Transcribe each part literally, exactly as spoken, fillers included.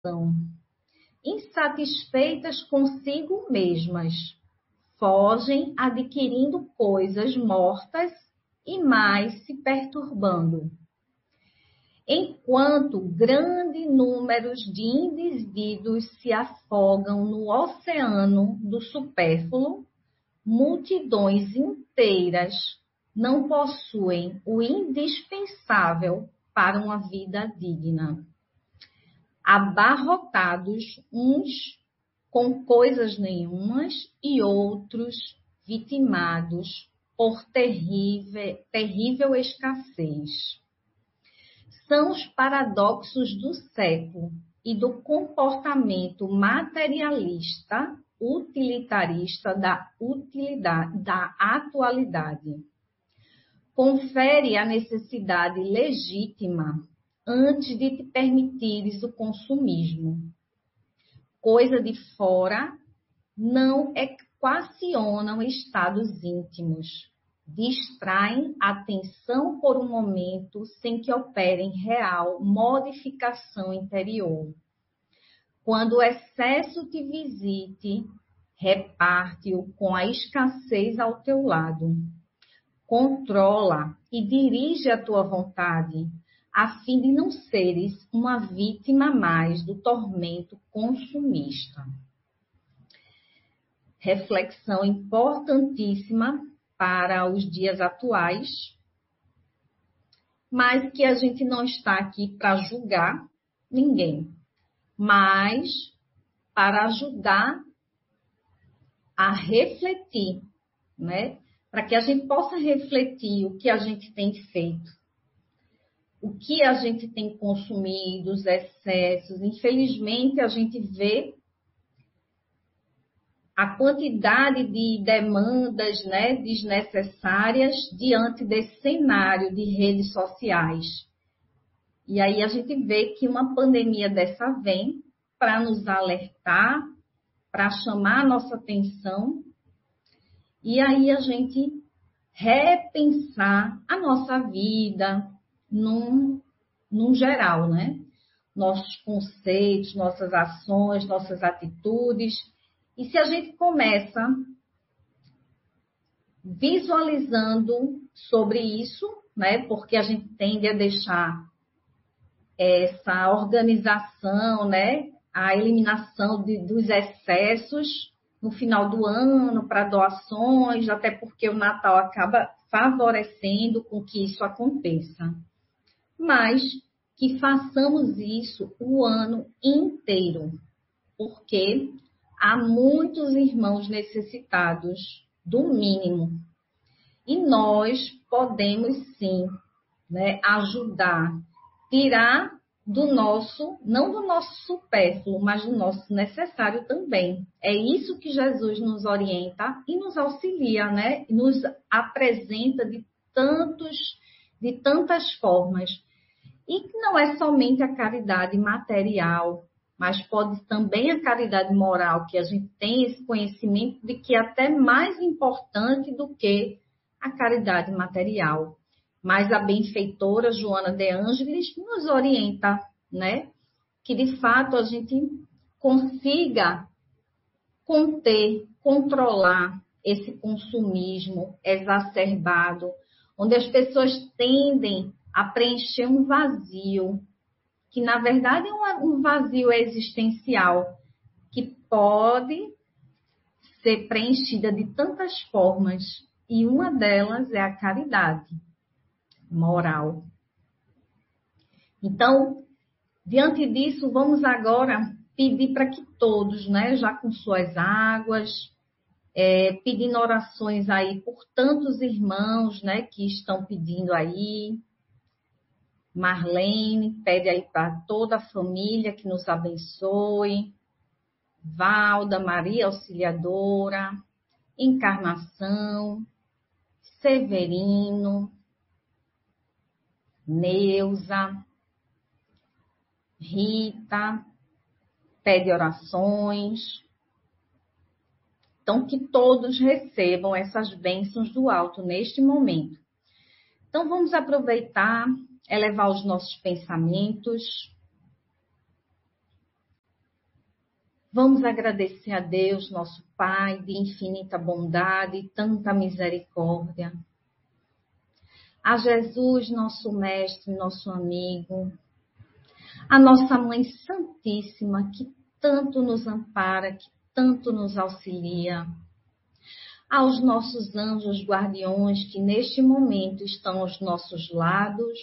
insatisfeitas consigo mesmas, fogem adquirindo coisas mortas e mais se perturbando. Enquanto grande número de indivíduos se afogam no oceano do supérfluo, multidões inteiras não possuem o indispensável para uma vida digna. Abarrotados uns com coisas nenhumas e outros vitimados por terrível, terrível escassez. São os paradoxos do século e do comportamento materialista, utilitarista da utilidade, da atualidade. Confere a necessidade legítima antes de te permitires o consumismo. Coisa de fora não equacionam estados íntimos. Distraem a atenção por um momento sem que operem real modificação interior. Quando o excesso te visite, reparte-o com a escassez ao teu lado. Controla e dirige a tua vontade, a fim de não seres uma vítima mais do tormento consumista. Reflexão importantíssima para os dias atuais, mas que a gente não está aqui para julgar ninguém, mas para ajudar a refletir, né? Para que a gente possa refletir o que a gente tem feito, o que a gente tem consumido, os excessos. Infelizmente, a gente vê a quantidade de demandas, né, desnecessárias diante desse cenário de redes sociais. E aí a gente vê que uma pandemia dessa vem para nos alertar, para chamar a nossa atenção, e aí a gente repensar a nossa vida num, num geral, né? Nossos conceitos, nossas ações, nossas atitudes. E se a gente começa visualizando sobre isso, né? Porque a gente tende a deixar essa organização, né? A eliminação de, dos excessos no final do ano para doações, até porque o Natal acaba favorecendo com que isso aconteça. Mas que façamos isso o ano inteiro, porque há muitos irmãos necessitados do mínimo. E nós podemos, sim, né, ajudar, tirar do nosso, não do nosso supérfluo, mas do nosso necessário também. É isso que Jesus nos orienta e nos auxilia, né? E nos apresenta de, tantos, de tantas formas. E que não é somente a caridade material, mas pode também a caridade moral, que a gente tem esse conhecimento de que é até mais importante do que a caridade material. Mas a benfeitora Joana de Ângeles nos orienta, né? Que de fato a gente consiga conter, controlar esse consumismo exacerbado, onde as pessoas tendem a preencher um vazio, que na verdade é um vazio existencial, que pode ser preenchida de tantas formas, e uma delas é a caridade moral. Então, diante disso, vamos agora pedir para que todos, né, já com suas águas, é, pedindo orações aí por tantos irmãos, né, que estão pedindo aí. Marlene pede aí para toda a família que nos abençoe. Valda, Maria Auxiliadora, Encarnação, Severino, Neuza, Rita, pede orações. Então, que todos recebam essas bênçãos do alto neste momento. Então, vamos aproveitar, elevar os nossos pensamentos Vamos agradecer a Deus, nosso Pai, de infinita bondade e tanta misericórdia. A Jesus, nosso Mestre, nosso amigo. A nossa Mãe Santíssima, que tanto nos ampara, que tanto nos auxilia. Aos nossos anjos guardiões, que neste momento estão aos nossos lados,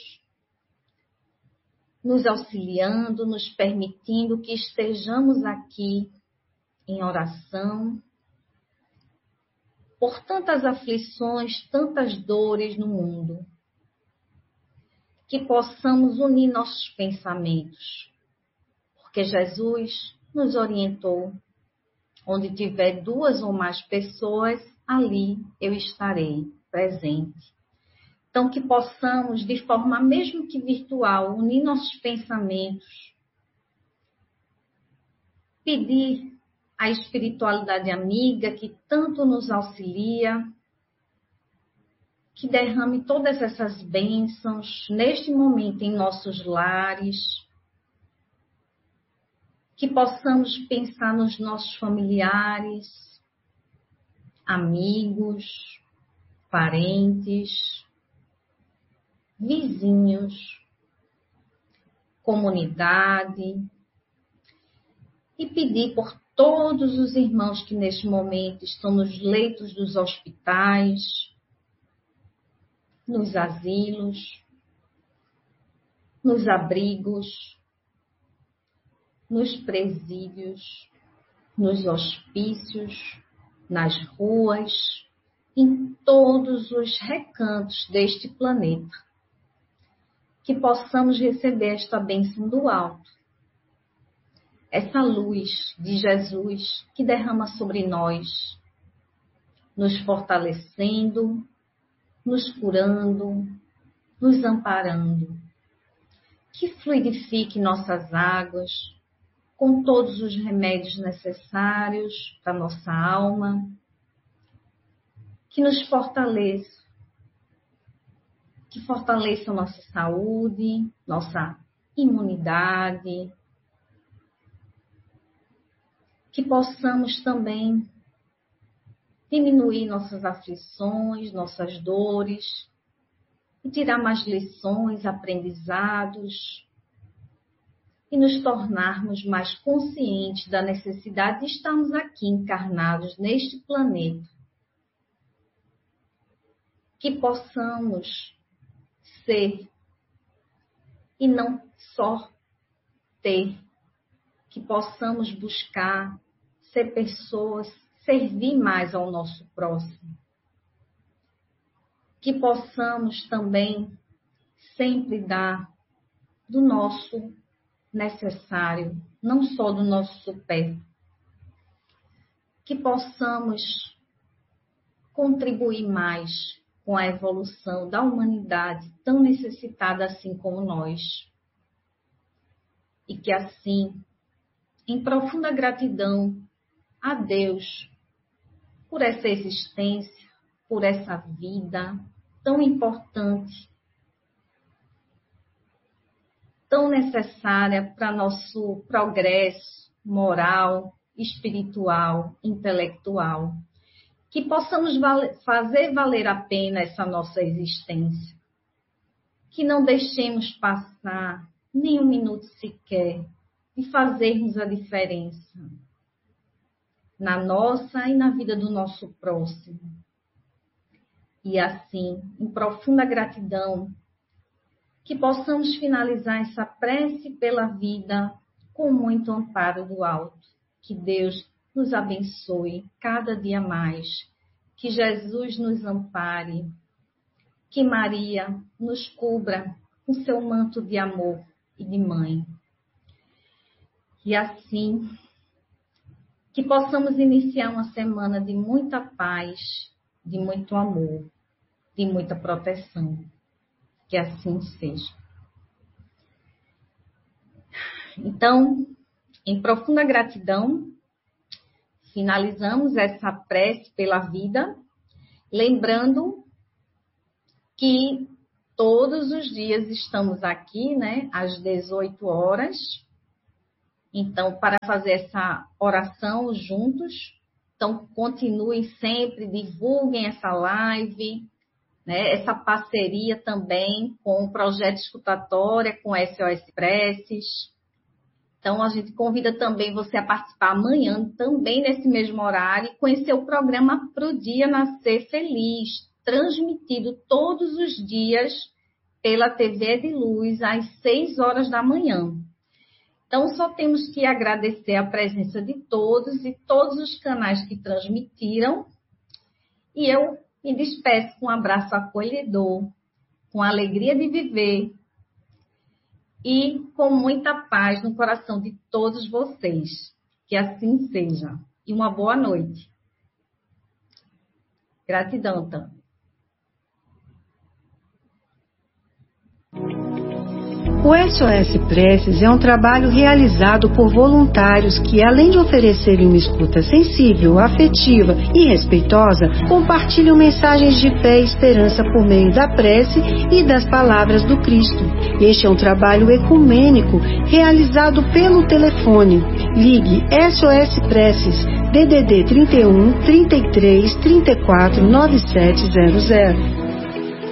nos auxiliando, nos permitindo que estejamos aqui em oração, por tantas aflições, tantas dores no mundo, que possamos unir nossos pensamentos, porque Jesus nos orientou, onde tiver duas ou mais pessoas, ali eu estarei presente. Então, que possamos, de forma mesmo que virtual, unir nossos pensamentos, pedir à espiritualidade amiga que tanto nos auxilia, que derrame todas essas bênçãos neste momento em nossos lares, que possamos pensar nos nossos familiares, amigos, parentes, vizinhos, comunidade, e pedir por todos os irmãos que neste momento estão nos leitos dos hospitais, nos asilos, nos abrigos, nos presídios, nos hospícios, nas ruas, em todos os recantos deste planeta. Que possamos receber esta bênção do alto, essa luz de Jesus que derrama sobre nós, nos fortalecendo, nos curando, nos amparando. Que fluidifique nossas águas com todos os remédios necessários para nossa alma, que nos fortaleça, que fortaleça nossa saúde, nossa imunidade, que possamos também diminuir nossas aflições, nossas dores, e tirar mais lições, aprendizados, e nos tornarmos mais conscientes da necessidade de estarmos aqui encarnados neste planeta. Que possamos ser e não só ter, que possamos buscar ser pessoas, servir mais ao nosso próximo. Que possamos também sempre dar do nosso necessário, não só do nosso supérfluo. Que possamos contribuir mais com a evolução da humanidade, tão necessitada assim como nós. E que assim, em profunda gratidão a Deus por essa existência, por essa vida tão importante, tão necessária para nosso progresso moral, espiritual, intelectual. Que possamos fazer valer a pena essa nossa existência. Que não deixemos passar nem um minuto sequer de fazermos a diferença na nossa e na vida do nosso próximo. E assim, em profunda gratidão, que possamos finalizar essa prece pela vida com muito amparo do alto. Que Deus nos abençoe cada dia mais. Que Jesus nos ampare. Que Maria nos cubra com seu manto de amor e de mãe. E assim, que possamos iniciar uma semana de muita paz, de muito amor, de muita proteção. Que assim seja. Então, em profunda gratidão, finalizamos essa prece pela vida, lembrando que todos os dias estamos aqui, né, às dezoito horas, Então, para fazer essa oração juntos, então continuem sempre, divulguem essa live, né? Essa parceria também com o Projeto Escutatória, com S O S Preces. Então, a gente convida também você a participar amanhã, também nesse mesmo horário, e conhecer o programa Pro Dia Nascer Feliz, transmitido todos os dias pela T V de Luz, às seis horas da manhã. Então, só temos que agradecer a presença de todos e todos os canais que transmitiram. E eu me despeço com um abraço acolhedor, com a alegria de viver e com muita paz no coração de todos vocês. Que assim seja. E uma boa noite. Gratidão, Tânia. O S O S Preces é um trabalho realizado por voluntários que, além de oferecerem uma escuta sensível, afetiva e respeitosa, compartilham mensagens de fé e esperança por meio da prece e das palavras do Cristo. Este é um trabalho ecumênico realizado pelo telefone. Ligue S O S Preces, D D D trinta e um, trinta e três, trinta e quatro, noventa e sete zero zero.